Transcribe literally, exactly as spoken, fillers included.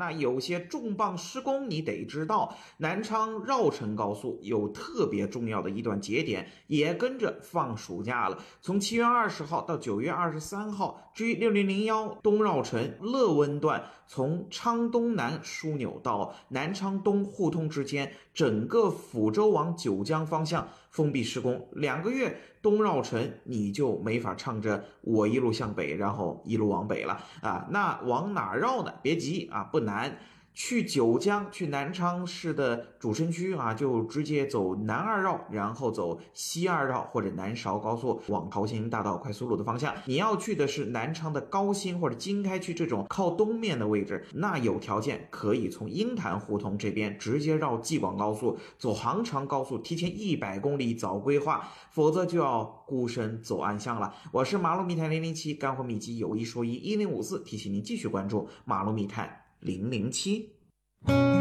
那有些重磅施工你得知道，南昌绕城高速有特别重要的一段节点，也跟着放暑假了。从七月二十号到九月二十三号，至于六零零一东绕城乐温段，从昌东南枢纽到南昌东互通之间，整个抚州往九江方向封闭施工，两个月东绕城你就没法唱着我一路向北，然后一路往北了啊。那往哪绕呢？别急啊，不难。去九江，去南昌市的主城区啊，就直接走南二绕，然后走西二绕或者南韶高速往桃兴大道快速路的方向。你要去的是南昌的高新或者经开区这种靠东面的位置，那有条件可以从鹰潭胡同这边直接绕济广高速，走杭长高速，提前一百公里早规划，否则就要孤身走暗巷了。我是马路密探零零七，干货秘籍有一说一，一零五四，提醒您继续关注马路密探零零七。